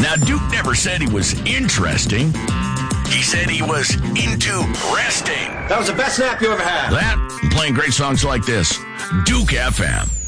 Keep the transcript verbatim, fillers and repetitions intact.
Now, Duke never said he was interesting. He said he was into resting. That was the best nap you ever had. That, and playing great songs like this. Duke F M.